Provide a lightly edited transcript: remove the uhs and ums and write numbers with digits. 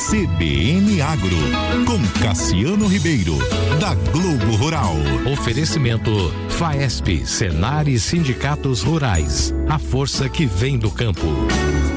CBN Agro, com Cassiano Ribeiro, da Globo Rural. Oferecimento Faesp, Senar e Sindicatos Rurais. A força que vem do campo.